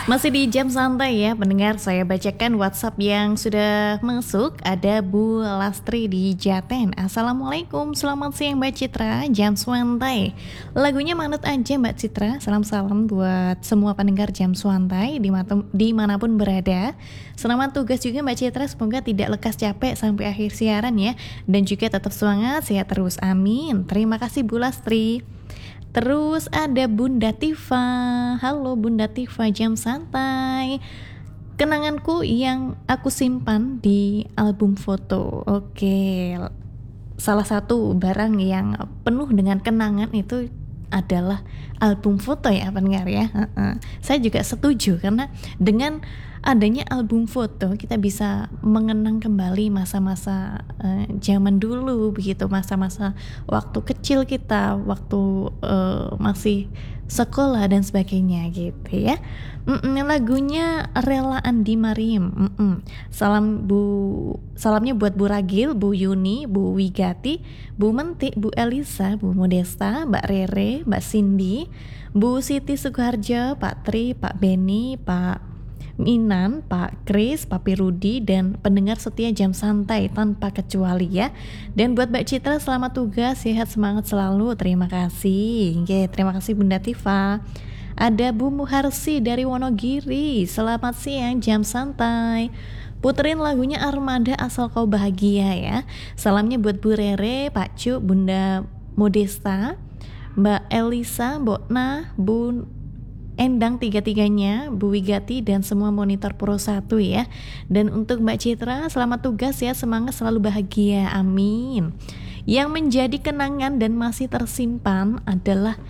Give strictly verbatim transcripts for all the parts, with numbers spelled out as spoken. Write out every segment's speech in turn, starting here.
Masih di jam santai ya pendengar, saya bacakan WhatsApp yang sudah masuk. Ada Bu Lastri di Jaten. Assalamualaikum, selamat siang Mbak Citra, jam santai. Lagunya manut aja Mbak Citra. Salam-salam buat semua pendengar jam santai dimanapun berada. Selamat tugas juga Mbak Citra, semoga tidak lekas capek sampai akhir siaran ya. Dan juga tetap semangat, sehat terus, amin. Terima kasih Bu Lastri. Terus ada Bunda Tifa. Halo Bunda Tifa, jam santai. Kenanganku yang aku simpan di album foto. Oke, salah satu barang yang penuh dengan kenangan itu adalah album foto ya pendengar ya. uh-uh. Saya juga setuju karena dengan adanya album foto kita bisa mengenang kembali masa-masa uh, zaman dulu begitu, masa-masa waktu kecil kita, waktu uh, masih sekolah dan sebagainya gitu ya. Mm-mm, lagunya Rela Andi Marim. Mm-mm. Salam Bu, salamnya buat Bu Ragil, Bu Yuni, Bu Wigati, Bu Mentik, Bu Elisa, Bu Modesta, Mbak Rere, Mbak Cindy, Bu Siti Sukoharjo, Pak Tri, Pak Beni, Pak Minan, Pak Kris, Papi Rudi, dan pendengar setia jam santai tanpa kecuali ya. Dan buat Mbak Citra, selamat tugas, sehat semangat selalu. Terima kasih. Oke, terima kasih Bunda Tifa. Ada Bu Muharsi dari Wonogiri. Selamat siang jam santai. Puterin lagunya Armada Asal Kau Bahagia ya. Salamnya buat Bu Rere, Pak Cu, Bunda Modesta, Mbak Elisa, Mbok Nah, Bu Endang tiga-tiganya, Bu Wigati, dan semua monitor Pro satu ya. Dan untuk Mbak Citra, selamat tugas ya, semangat selalu bahagia, amin. Yang menjadi kenangan dan masih tersimpan adalah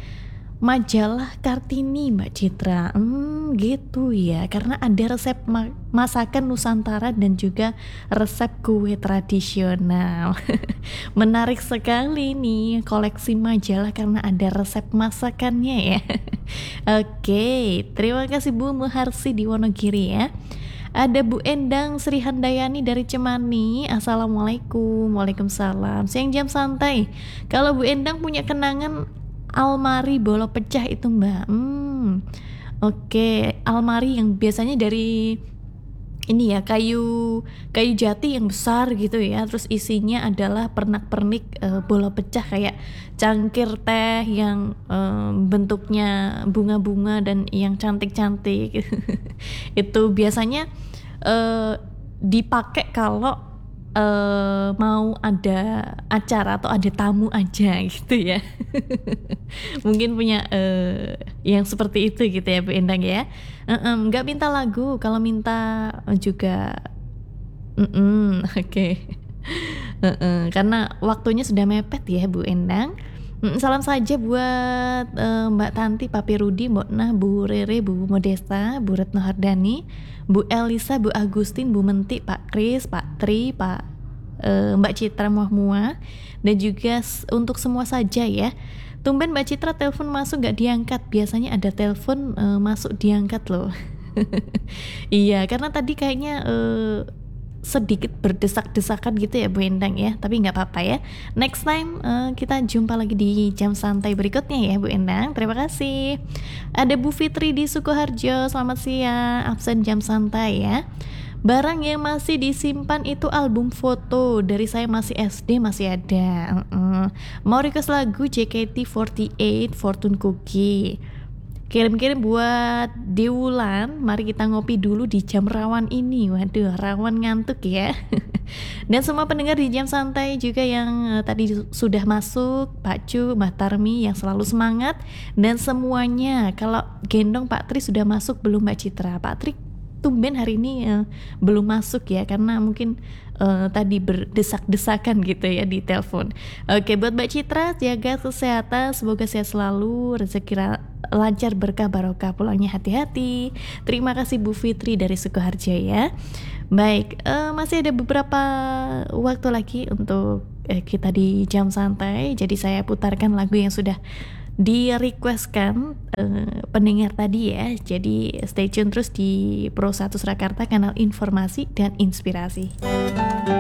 majalah Kartini Mbak Citra. Hmm gitu ya, karena ada resep ma- masakan Nusantara dan juga resep kue tradisional. Menarik sekali nih koleksi majalah karena ada resep masakannya ya. Oke, terima kasih Bu Muharsi di Wonogiri ya. Ada Bu Endang Sri Handayani dari Cemani. Assalamualaikum. Waalaikumsalam. Siang jam santai. Kalau Bu Endang punya kenangan almari bola pecah itu Mbak. Hmm. Oke, almari yang biasanya dari ini ya, kayu kayu jati yang besar gitu ya. Terus isinya adalah pernak-pernik uh, bola pecah kayak cangkir teh yang uh, bentuknya bunga-bunga dan yang cantik-cantik. Itu biasanya uh, dipakai kalau Uh, mau ada acara atau ada tamu aja gitu ya. Mungkin punya uh, yang seperti itu gitu ya Bu Endang ya. uh-uh, Gak minta lagu, kalau minta juga uh-uh, oke okay. uh-uh, karena waktunya sudah mepet ya Bu Endang. uh, Salam saja buat uh, Mbak Tanti, Papi Rudi, Mbok Nah, Bu Rere, Bu Modesta, Bu Retno Hardani, Bu Elisa, Bu Agustin, Bu Mentik, Pak Kris, Pak Tri, Pak uh, Mbak Citra Muah-Muah, dan juga s- untuk semua saja ya. Tumben Mbak Citra telepon masuk gak diangkat. Biasanya ada telepon uh, masuk diangkat loh. Iya, karena tadi kayaknya uh, sedikit berdesak-desakan gitu ya Bu Endang ya. Tapi gak apa-apa ya. Next time uh, kita jumpa lagi di jam santai berikutnya ya Bu Endang. Terima kasih. Ada Bu Fitri di Sukoharjo. Selamat siang, absen jam santai ya. Barang yang masih disimpan itu album foto. Dari saya masih S D masih ada. uh-uh. Mau request lagu J K T empat delapan Fortune Cookie. Kirim-kirim buat Dewulan. Mari kita ngopi dulu di jam rawan ini. Waduh, rawan ngantuk ya. Dan semua pendengar di jam santai juga yang uh, tadi sudah masuk, Pak Cu, Mbak Tarmi yang selalu semangat. Dan semuanya, kalau gendong Pak Tri sudah masuk belum Mbak Citra? Pak Tri tumben hari ini uh, belum masuk ya, karena mungkin uh, tadi berdesak-desakan gitu ya di telepon. Oke, buat Mbak Citra, jaga kesehatan, semoga sehat selalu, rezeki ra- lancar, berkah barokah, pulangnya hati-hati. Terima kasih Bu Fitri dari Sukoharjo ya. Baik, uh, masih ada beberapa waktu lagi untuk uh, kita di jam santai. Jadi saya putarkan lagu yang sudah di requestkan uh, pendengar tadi ya. Jadi stay tune terus di Pro satu Surakarta, kanal informasi dan inspirasi.